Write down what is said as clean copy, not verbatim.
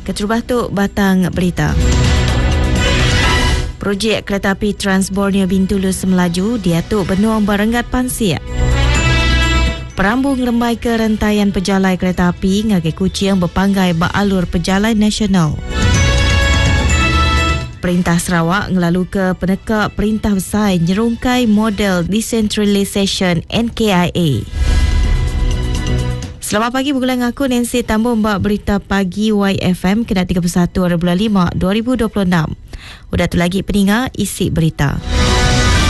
Keterubah tu batang berita. Projek kereta api Trans Borneo Bintulu Semelaju diatuk Benua Barengat Pansir. Perambung rembai ke rantaian pejalai kereta api ngagai Kuching berpanggai baalur pejalai nasional. Perintah Sarawak ngelalu ke penekak Perintah Besar nyerungkai model decentralisation NKIA. Selamat pagi, bergulang aku Nancy Tambah Mbak Berita Pagi YFM kena 31 bulan 5 2026. Udah tu lagi peningat isi berita.